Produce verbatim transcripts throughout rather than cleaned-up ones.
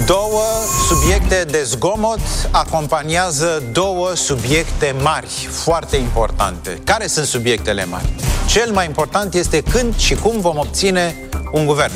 Două subiecte de zgomot acompaniază două subiecte mari, foarte importante. Care sunt subiectele mari? Cel mai important este când și cum vom obține un guvern.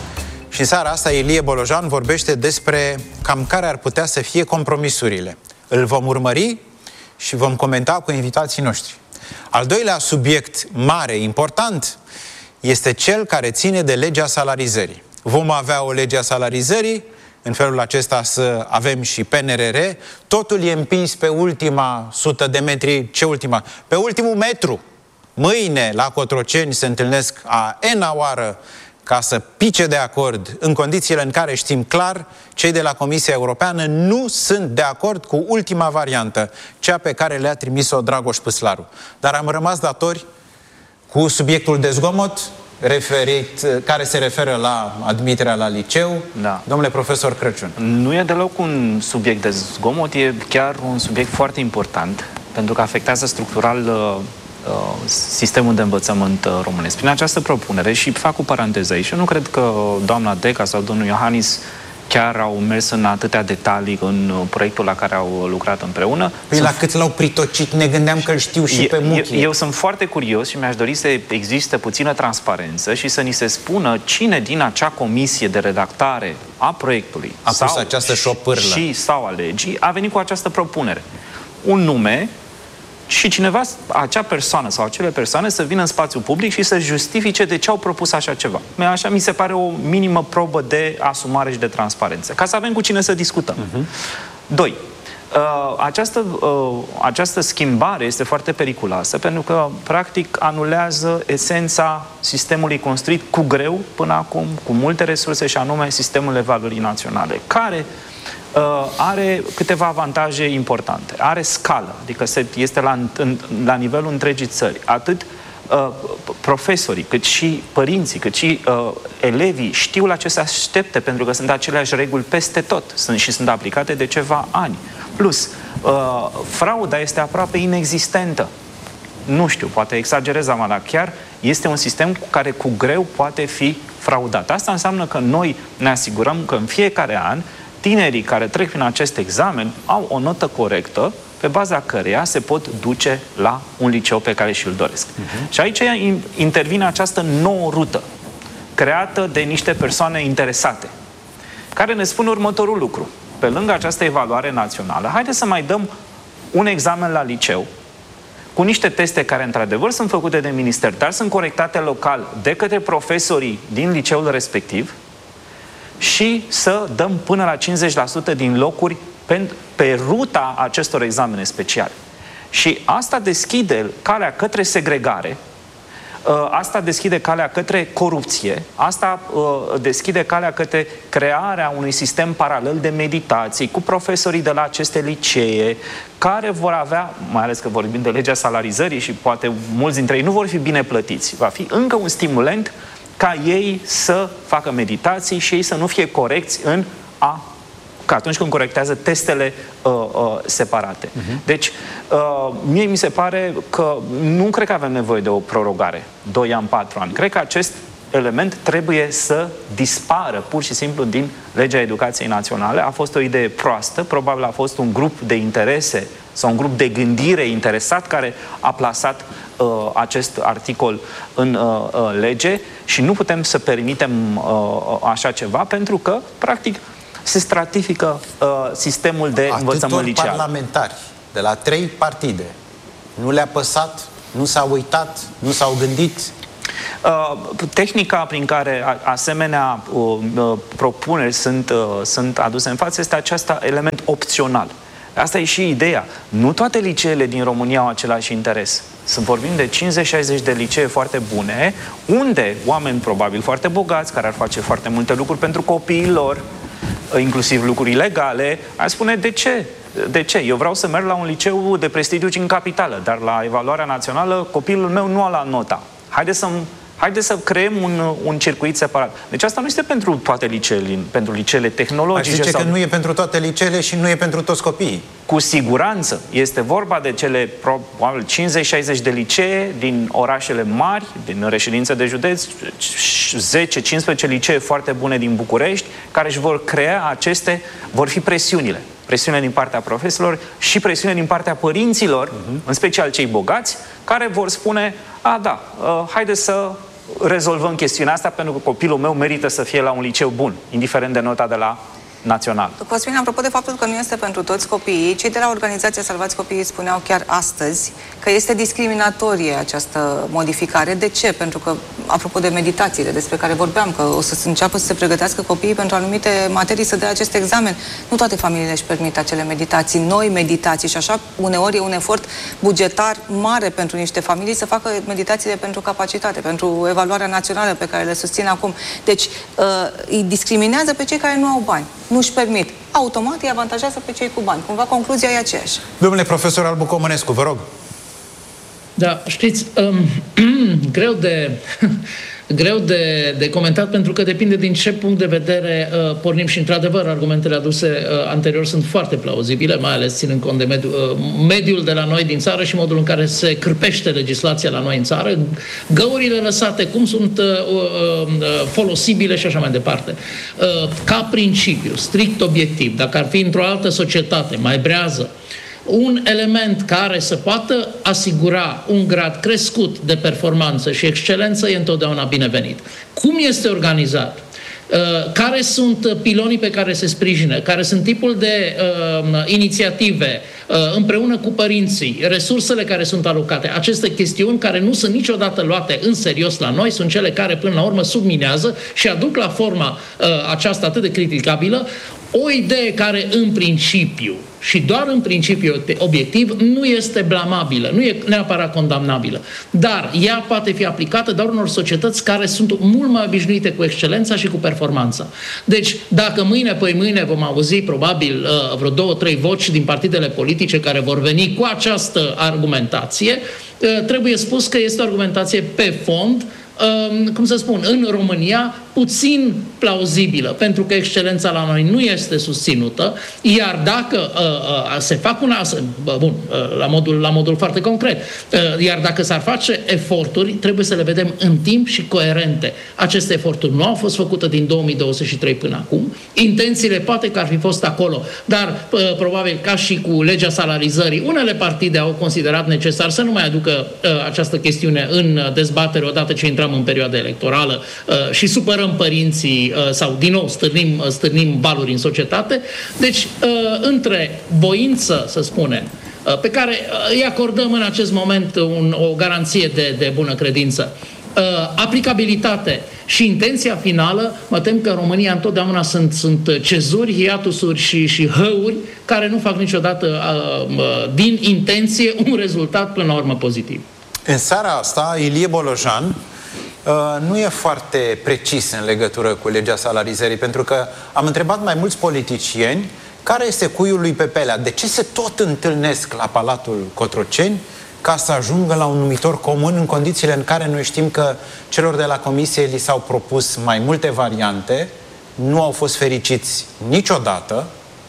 Și în seara asta Ilie Bolojan vorbește despre cam care ar putea să fie compromisurile. Îl vom urmări și vom comenta cu invitații noștri. Al doilea subiect mare, important, este cel care ține de legea salarizării. Vom avea o lege a salarizării, în felul acesta să avem și P N R R, totul e împins pe ultima sută de metri, ce ultima? Pe ultimul metru. Mâine la Cotroceni se întâlnesc a ena oară ca să pice de acord în condițiile în care știm clar, cei de la Comisia Europeană nu sunt de acord cu ultima variantă, cea pe care le-a trimis-o Dragoș Păslaru. Dar am rămas datori cu subiectul de zgomot, referit, care se referă la admiterea la liceu. Da. Domnule profesor Crăciun. Nu e deloc un subiect de zgomot, e chiar un subiect foarte important, pentru că afectează structural uh, sistemul de învățământ uh, românesc. Prin această propunere, și fac o paranteză aici, eu nu cred că doamna Deca sau domnul Iohannis chiar au mers în atâtea detalii în proiectul la care au lucrat împreună. Păi la cât l-au pritocit, ne gândeam că îl știu și pe muchie. Eu, eu sunt foarte curios și mi-aș dori să existe puțină transparență și să ni se spună cine din acea comisie de redactare a proiectului a pus această șopârlă și sau a legii a venit cu această propunere. Un nume și cineva, acea persoană sau acele persoane să vină în spațiu public și să justifice de ce au propus așa ceva. Așa mi se pare o minimă probă de asumare și de transparență, ca să avem cu cine să discutăm. Uh-huh. Doi. Această, această schimbare este foarte periculoasă pentru că, practic, anulează esența sistemului construit cu greu până acum, cu multe resurse, și anume sistemul evaluării naționale, care are câteva avantaje importante. Are scală, adică este la, la nivelul întregii țări. Atât uh, profesorii, cât și părinții, cât și uh, elevii știu la ce se aștepte, pentru că sunt aceleași reguli peste tot sunt, și sunt aplicate de ceva ani. Plus, uh, frauda este aproape inexistentă. Nu știu, poate exagerez acum, dar chiar este un sistem cu care cu greu poate fi fraudat. Asta înseamnă că noi ne asigurăm că în fiecare an tinerii care trec prin acest examen au o notă corectă pe baza căreia se pot duce la un liceu pe care și-l doresc. Uh-huh. Și aici intervine această nouă rută creată de niște persoane interesate care ne spun următorul lucru. Pe lângă această evaluare națională, haideți să mai dăm un examen la liceu cu niște teste care într-adevăr sunt făcute de minister, dar sunt corectate local de către profesorii din liceul respectiv, și să dăm până la cincizeci la sută din locuri pe, pe ruta acestor examene speciale. Și asta deschide calea către segregare, asta deschide calea către corupție, asta deschide calea către crearea unui sistem paralel de meditații cu profesorii de la aceste licee, care vor avea, mai ales că vorbim de legea salarizării și poate mulți dintre ei nu vor fi bine plătiți. Va fi încă un stimulent ca ei să facă meditații și ei să nu fie corecți în a, că atunci când corectează testele uh, uh, separate. Uh-huh. Deci, uh, mie mi se pare că nu cred că avem nevoie de o prorogare, doi ani, patru ani. Cred că acest element trebuie să dispară pur și simplu din legea educației naționale. A fost o idee proastă, probabil a fost un grup de interese sau un grup de gândire interesat care a plasat uh, acest articol în uh, uh, lege și nu putem să permitem uh, așa ceva pentru că, practic, se stratifică uh, sistemul de Atâtor învățământ liceal. Parlamentari de la trei partide nu le-a păsat, nu s-au uitat, nu s-au gândit. Uh, tehnica prin care a, asemenea uh, uh, propuneri sunt, uh, sunt aduse în față este acest element opțional. Asta e și ideea. Nu toate liceele din România au același interes. Să vorbim de cincizeci șaizeci de licee foarte bune, unde oameni probabil foarte bogați, care ar face foarte multe lucruri pentru copiii lor, inclusiv lucruri ilegale, ar spune de ce? De ce? Eu vreau să merg la un liceu de prestigiu în capitală, dar la evaluarea națională copilul meu nu a luat nota. Haideți să Haideți să creăm un, un circuit separat. Deci asta nu este pentru toate liceele, pentru liceele tehnologice. Aș zice sau... că nu e pentru toate liceele și nu e pentru toți copiii. Cu siguranță. Este vorba de cele probabil cincizeci șaizeci de licee din orașele mari, din reședințe de județ, zece cincisprezece licee foarte bune din București, care își vor crea aceste, vor fi presiunile. Presiune din partea profesorilor și presiune din partea părinților, uh-huh. în special cei bogați, care vor spune, a, da, uh, haideți să rezolvăm chestiunea asta pentru că copilul meu merită să fie la un liceu bun, indiferent de nota de la național. Cosmin, apropo de faptul că nu este pentru toți copiii, cei de la organizația Salvați Copiii spuneau chiar astăzi că este discriminatorie această modificare. De ce? Pentru că, apropo de meditațiile despre care vorbeam, că o să înceapă să se pregătească copiii pentru anumite materii să dea acest examen. Nu toate familiile își permit acele meditații, noi meditații, și așa uneori e un efort bugetar mare pentru niște familii să facă meditațiile pentru capacitate, pentru evaluarea națională pe care le susțin acum. Deci îi discriminează pe cei care nu au bani, nu își permit. Automat îi avantajează pe cei cu bani. Cumva concluzia e aceeași. Domnule profesor Albu Comănescu, vă rog. Da, știți, um, greu de... greu de, de comentat, pentru că depinde din ce punct de vedere uh, pornim și, într-adevăr, argumentele aduse uh, anterior sunt foarte plauzibile, mai ales ținând cont de mediu, uh, mediul de la noi din țară și modul în care se cârpește legislația la noi în țară, găurile lăsate, cum sunt uh, uh, folosibile și așa mai departe. Uh, ca principiu, strict obiectiv, dacă ar fi într-o altă societate mai brează, un element care să poată asigura un grad crescut de performanță și excelență e întotdeauna binevenit. Cum este organizat? Care sunt pilonii pe care se sprijină? Care sunt tipul de uh, inițiative uh, împreună cu părinții? Resursele care sunt alocate? Aceste chestiuni care nu sunt niciodată luate în serios la noi sunt cele care până la urmă subminează și aduc la forma uh, aceasta atât de criticabilă o idee care în principiu și doar în principiu obiectiv nu este blamabilă, nu e neapărat condamnabilă, dar ea poate fi aplicată doar unor societăți care sunt mult mai obișnuite cu excelența și cu performanța. Deci, dacă mâine, păi mâine vom auzi probabil vreo două, trei voci din partidele politice care vor veni cu această argumentație, trebuie spus că este o argumentație pe fond, cum să spun, în România puțin plauzibilă, pentru că excelența la noi nu este susținută, iar dacă uh, uh, se fac una, uh, bun, uh, la, modul, la modul foarte concret, uh, iar dacă s-ar face eforturi, trebuie să le vedem în timp și coerente. Aceste eforturi nu au fost făcute din două mii douăzeci și trei până acum, intențiile poate că ar fi fost acolo, dar uh, probabil ca și cu legea salarizării, unele partide au considerat necesar să nu mai aducă uh, această chestiune în dezbatere odată ce intrăm în perioada electorală uh, și supărăm părinții uh, sau din nou stârnim, uh, stârnim valuri în societate. Deci uh, între voință, să spunem, uh, pe care uh, îi acordăm în acest moment un, o garanție de, de bună credință, uh, aplicabilitate și intenția finală, mă tem că în România întotdeauna sunt, sunt cezuri, hiatusuri și, și hăuri care nu fac niciodată uh, uh, din intenție un rezultat până la urmă pozitiv. În seara asta, Ilie Bolojan Uh, nu e foarte precis în legătură cu legea salarizării, pentru că am întrebat mai mulți politicieni care este cuiul lui Pepelea, de ce se tot întâlnesc la Palatul Cotroceni ca să ajungă la un numitor comun în condițiile în care noi știm că celor de la Comisie li s-au propus mai multe variante, nu au fost fericiți niciodată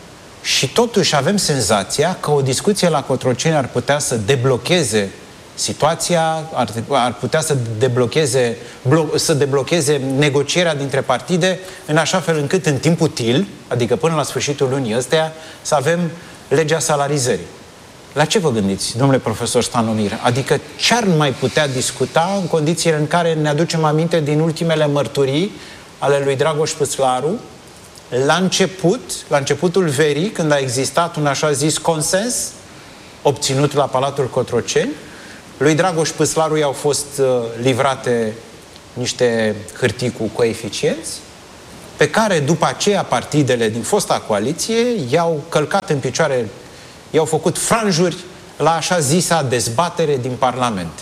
și totuși avem senzația că o discuție la Cotroceni ar putea să deblocheze situația, ar, ar putea să deblocheze, blo, să deblocheze negocierea dintre partide în așa fel încât în timp util, adică până la sfârșitul lunii ăsteia, să avem legea salarizării. La ce vă gândiți, domnule profesor Stanomir? Adică ce ar mai putea discuta în condițiile în care ne aducem aminte din ultimele mărturii ale lui Dragoș Păslaru la început, la începutul verii, când a existat un așa zis consens obținut la Palatul Cotroceni? Lui Dragoș Păslaru i-au fost uh, livrate niște hârtii cu coeficienți, pe care după aceea partidele din fosta coaliție i-au călcat în picioare, i-au făcut franjuri la așa zisa dezbatere din Parlament.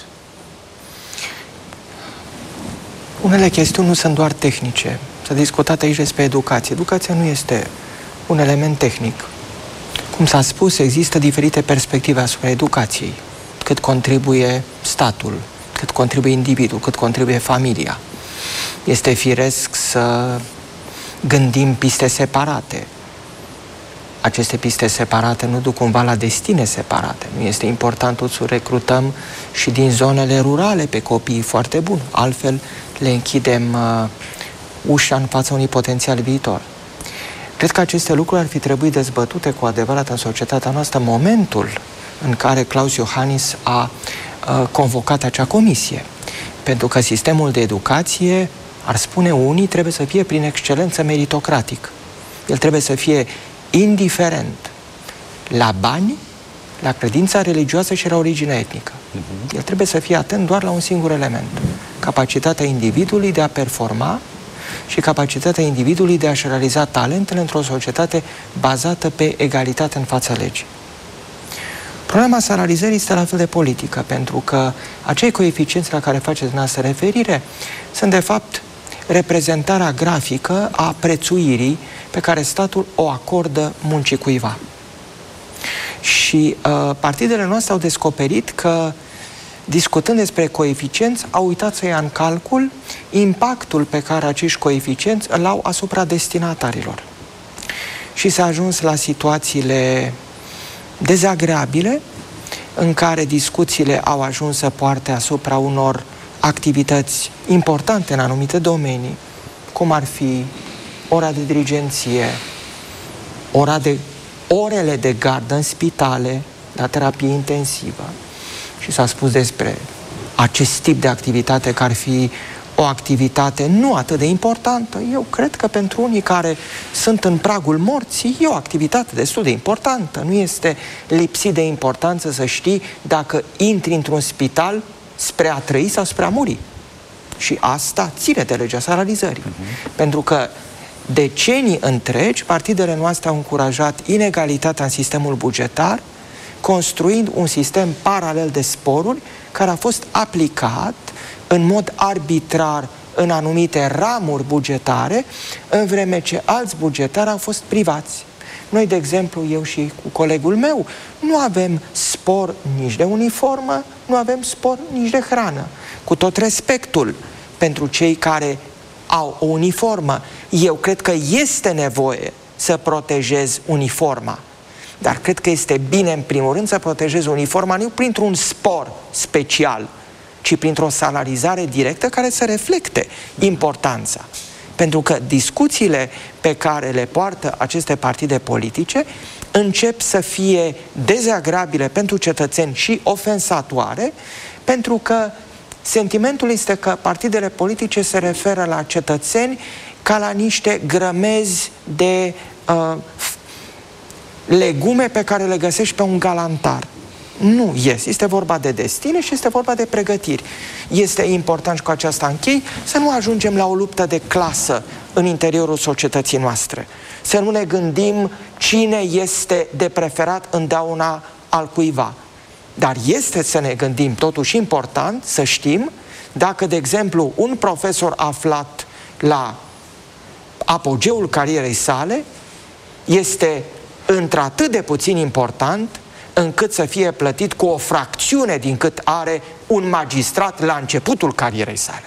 Unele chestiuni nu sunt doar tehnice. S-a discutat aici despre educație. Educația nu este un element tehnic. Cum s-a spus, există diferite perspective asupra educației. Cât contribuie statul, cât contribuie individul, cât contribuie familia. Este firesc să gândim piste separate. Aceste piste separate nu duc cumva la destine separate. Nu este important să recrutăm și din zonele rurale pe copiii foarte buni. Altfel le închidem uh, ușa în fața unui potențial viitor. Cred că aceste lucruri ar fi trebuit dezbătute cu adevărat în societatea noastră în momentul în care Klaus Iohannis a uh, convocat acea comisie. Pentru că sistemul de educație, ar spune unii, trebuie să fie prin excelență meritocratic. El trebuie să fie indiferent la bani, la credința religioasă și la originea etnică. Uh-huh. El trebuie să fie atent doar la un singur element. Capacitatea individului de a performa și capacitatea individului de a-și realiza talentele într-o societate bazată pe egalitate în fața legii. Problema salarizării este la fel de politică, pentru că acei coeficienți la care faceți dumneavoastră referire sunt, de fapt, reprezentarea grafică a prețuirii pe care statul o acordă muncii cuiva. Și uh, partidele noastre au descoperit că, discutând despre coeficienți, au uitat să ia în calcul impactul pe care acești coeficienți îl au asupra destinatarilor. Și s-a ajuns la situațiile dezagreabile în care discuțiile au ajuns să poarte asupra unor activități importante în anumite domenii, cum ar fi ora de dirigenție, ora de, orele de gardă în spitale, la terapie intensivă. Și s-a spus despre acest tip de activitate că ar fi o activitate nu atât de importantă. Eu cred că pentru unii care sunt în pragul morții, e o activitate destul de importantă. Nu este lipsit de importanță să știi dacă intri într-un spital spre a trăi sau spre a muri. Și asta ține de legea salarizării. Uh-huh. Pentru că decenii întregi, partidele noastre au încurajat inegalitatea în sistemul bugetar, construind un sistem paralel de sporuri care a fost aplicat în mod arbitrar în anumite ramuri bugetare, în vreme ce alți bugetari au fost privați. Noi, de exemplu, eu și cu colegul meu, nu avem spor nici de uniformă, nu avem spor nici de hrană. Cu tot respectul pentru cei care au o uniformă, eu cred că este nevoie să protejez uniforma. Dar cred că este bine, în primul rând, să protejezi uniforma nu printr-un spor special, ci printr-o salarizare directă care să reflecte importanța. Pentru că discuțiile pe care le poartă aceste partide politice încep să fie dezagrabile pentru cetățeni și ofensatoare, pentru că sentimentul este că partidele politice se referă la cetățeni ca la niște grămezi de uh, legume pe care le găsești pe un galantar. Nu este. Este vorba de destine și este vorba de pregătiri. Este important, și cu aceasta închei, să nu ajungem la o luptă de clasă în interiorul societății noastre. Să nu ne gândim cine este de preferat în dauna al cuiva. Dar este să ne gândim, totuși important, să știm dacă, de exemplu, un profesor aflat la apogeul carierei sale este într-atât de puțin important încât să fie plătit cu o fracțiune din cât are un magistrat la începutul carierei sale.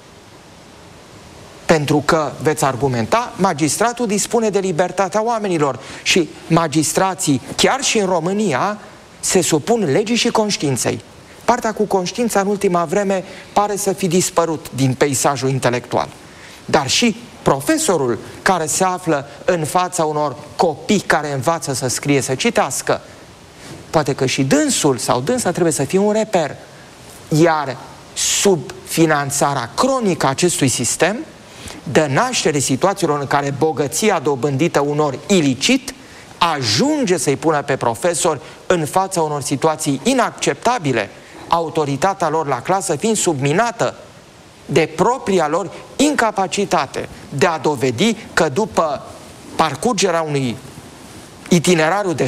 Pentru că, veți argumenta, magistratul dispune de libertatea oamenilor și magistrații, chiar și în România, se supun legii și conștiinței. Partea cu conștiința în ultima vreme pare să fi dispărut din peisajul intelectual. Dar și profesorul care se află în fața unor copii care învață să scrie, să citească, poate că și dânsul sau dânsa trebuie să fie un reper. Iar subfinanțarea cronică a acestui sistem dă naștere situațiilor în care bogăția dobândită unor ilicit ajunge să-i pună pe profesori în fața unor situații inacceptabile, autoritatea lor la clasă fiind subminată de propria lor incapacitate de a dovedi că după parcurgerea unui itinerariu de